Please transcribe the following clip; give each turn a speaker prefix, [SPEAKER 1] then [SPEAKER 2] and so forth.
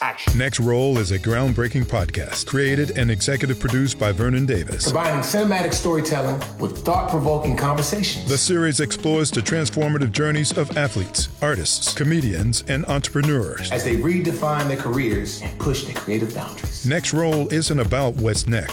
[SPEAKER 1] action.
[SPEAKER 2] Next Roll is a groundbreaking podcast created and executive produced by Vernon Davis.
[SPEAKER 1] Combining cinematic storytelling with thought-provoking conversations.
[SPEAKER 2] The series explores the transformative journeys of athletes, artists, comedians, and entrepreneurs
[SPEAKER 1] as they redefine their careers and push their creative boundaries.
[SPEAKER 2] Next Roll isn't about what's next.